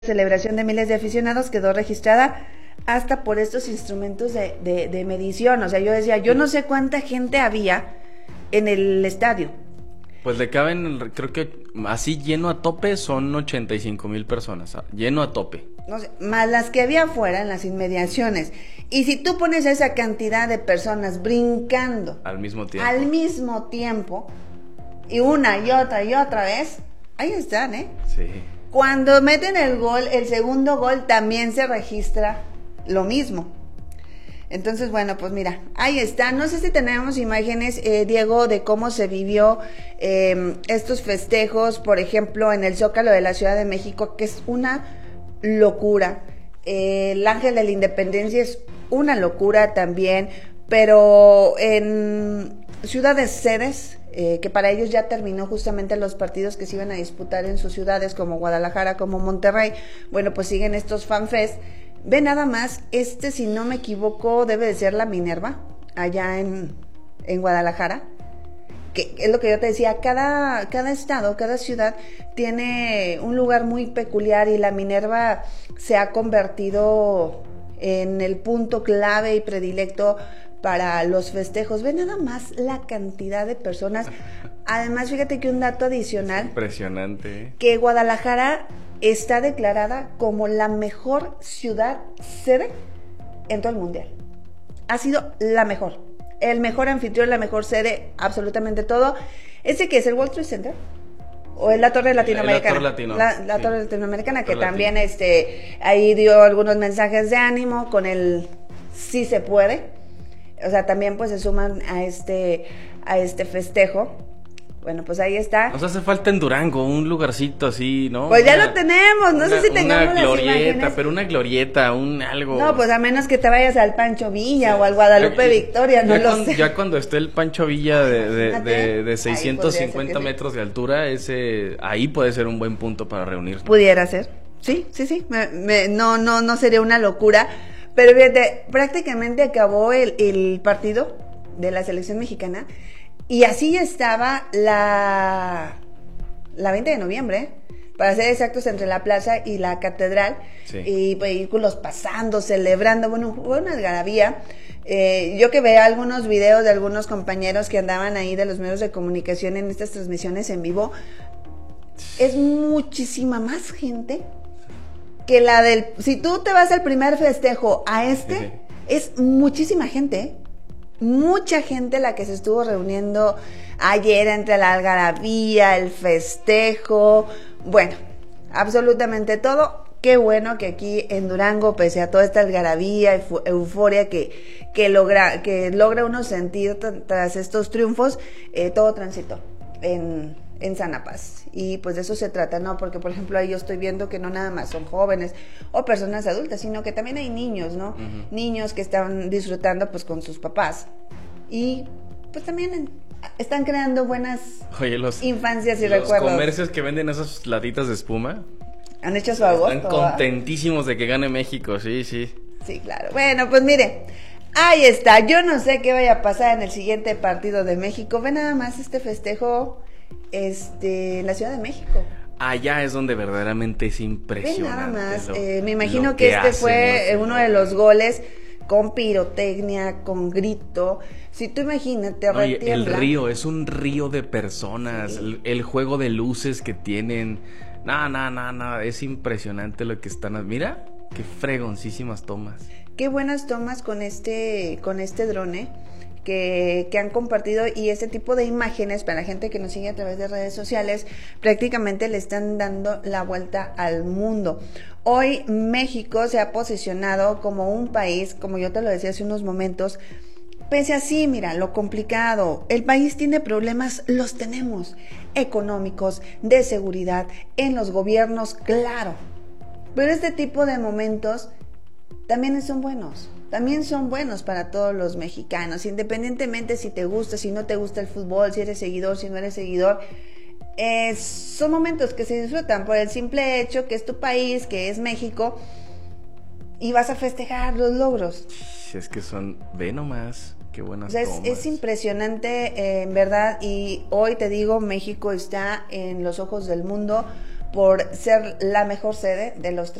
celebración de miles de aficionados quedó registrada hasta por estos instrumentos de medición. O sea, yo decía, yo no sé cuánta gente había en el estadio. Pues le caben, creo que así lleno a tope son 85,000 personas, lleno a tope. No sé, más las que había afuera en las inmediaciones. Y si tú pones esa cantidad de personas brincando al mismo tiempo, y una y otra vez, ahí están, ¿eh? Sí. Cuando meten el gol, el segundo gol también se registra lo mismo. Entonces, bueno, pues mira, ahí está. No sé si tenemos imágenes, Diego, de cómo se vivió estos festejos, por ejemplo, en el Zócalo de la Ciudad de México, que es una locura. El Ángel de la Independencia es una locura también, pero en ciudades sedes, que para ellos ya terminó justamente los partidos que se iban a disputar en sus ciudades, como Guadalajara, como Monterrey, bueno, pues siguen estos fanfest. Ve nada más, si no me equivoco, debe de ser la Minerva, allá en Guadalajara, que es lo que yo te decía, cada estado, cada ciudad tiene un lugar muy peculiar, y la Minerva se ha convertido en el punto clave y predilecto para los festejos. Ve nada más la cantidad de personas. Además, fíjate que un dato adicional, impresionante, que Guadalajara está declarada como la mejor ciudad sede en todo el mundial. Ha sido la mejor, el mejor anfitrión, la mejor sede, absolutamente todo. ¿Ese qué es, el World Trade Center? ¿O es la Torre Latinoamericana? La Torre Latinoamericana, que también ahí dio algunos mensajes de ánimo con el sí se puede. O sea, también pues se suman a este festejo. Bueno, pues ahí está. Nos hace falta en Durango un lugarcito así, ¿no? Pues ya lo tenemos, no sé si tengamos una glorieta, las imágenes. pero una glorieta, un algo. No, pues a menos que te vayas al Pancho Villa, o al Guadalupe Victoria, no lo sé. Ya cuando esté el Pancho Villa de 650 metros de altura, ahí puede ser un buen punto para reunirnos. Pudiera ser, sí. No sería una locura. Pero fíjate, prácticamente acabó el partido de la selección mexicana, y así ya estaba la 20 de noviembre, para ser exactos, entre la plaza y la catedral, sí. Y vehículos pasando, celebrando, bueno, fue una algarabía. Yo que veo algunos videos de algunos compañeros que andaban ahí de los medios de comunicación en estas transmisiones en vivo, es muchísima más gente que si tú te vas al primer festejo a es muchísima gente, mucha gente la que se estuvo reuniendo ayer entre la algarabía, el festejo, bueno, absolutamente todo. Qué bueno que aquí en Durango, pese a toda esta algarabía, euforia que logra uno sentir tras estos triunfos, todo transitó en sana paz. Y pues de eso se trata, ¿no? Porque, por ejemplo, ahí yo estoy viendo que no nada más son jóvenes o personas adultas, sino que también hay niños, ¿no? Uh-huh. Niños que están disfrutando pues con sus papás, y pues también están creando buenas infancias y recuerdos. Los comercios que venden esas latitas de espuma han hecho su agosto. Están contentísimos de que gane México, sí. Sí, claro. Bueno, pues mire, ahí está. Yo no sé qué vaya a pasar en el siguiente partido de México. Ve nada más este festejo en la Ciudad de México. Allá es donde verdaderamente es impresionante. Ve nada más. Me imagino que fue uno de los goles con pirotecnia, con grito. Si tú imagínate, el río es un río de personas, sí. El juego de luces que tienen. No, es impresionante lo que están. Mira, qué fregoncísimas tomas. Qué buenas tomas con este drone que han compartido, y este tipo de imágenes para la gente que nos sigue a través de redes sociales prácticamente le están dando la vuelta al mundo. Hoy México se ha posicionado como un país, como yo te lo decía hace unos momentos, pese a sí, mira, lo complicado, el país tiene problemas, los tenemos, económicos, de seguridad, en los gobiernos, claro, pero este tipo de momentos también son buenos para todos los mexicanos, independientemente si te gusta, si no te gusta el fútbol, si eres seguidor, si no eres seguidor. Son momentos que se disfrutan por el simple hecho que es tu país, que es México, y vas a festejar los logros. Es que ve nomás, qué buenas tomas. Es impresionante, en verdad, y hoy te digo, México está en los ojos del mundo por ser la mejor sede de los